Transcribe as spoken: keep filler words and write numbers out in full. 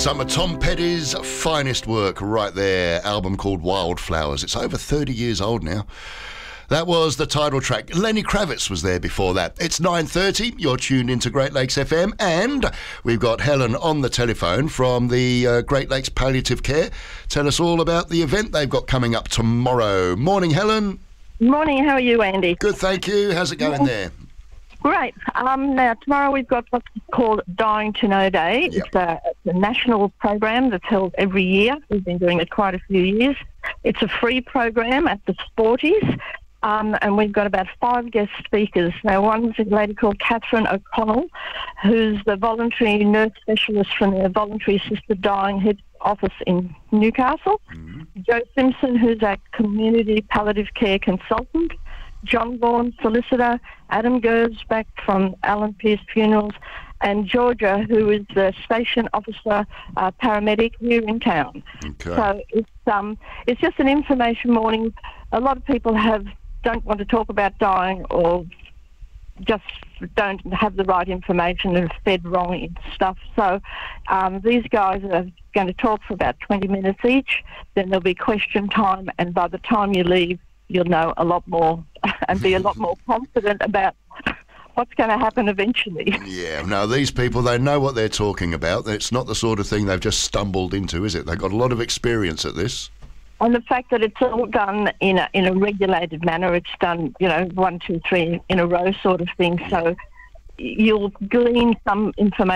Some of Tom Petty's finest work right there, album called Wildflowers. It's over thirty years old now. That was the title track. Lenny Kravitz was there before that. It's nine thirty, you're tuned into Great Lakes F M, and we've got Helen on the telephone from the uh, Great Lakes Palliative Care. Tell us all about the event they've got coming up tomorrow. Morning, Helen. Morning, how are you, Andy? Good, thank you. How's it going there? Great. Um, now, tomorrow we've got what's called Dying to Know Day. Yep. It's, a, it's a national program that's held every year. We've been doing it quite a few years. It's a free program at the Sporties, um, and we've got about five guest speakers. Now, one's a lady called Catherine O'Connell, who's the voluntary nurse specialist from the Voluntary Assisted Dying Head Office in Newcastle. Mm-hmm. Joe Simpson, who's our Community Palliative Care Consultant. John Vaughan, solicitor, Adam Gersbach from Alan Pierce Funerals, and Georgia, who is the station officer, uh, paramedic here in town. Okay. So it's um it's just an information morning. A lot of people have don't want to talk about dying or just don't have the right information and fed wrong stuff. So um, these guys are going to talk for about twenty minutes each. Then there'll be question time, and by the time you leave, you'll know a lot more and be a lot more confident about what's going to happen eventually. Yeah, no, these people, they know what they're talking about. It's not the sort of thing they've just stumbled into, is it? They've got a lot of experience at this. And the fact that it's all done in a, in a regulated manner, it's done, you know, one, two, three in a row sort of thing. So you'll glean some information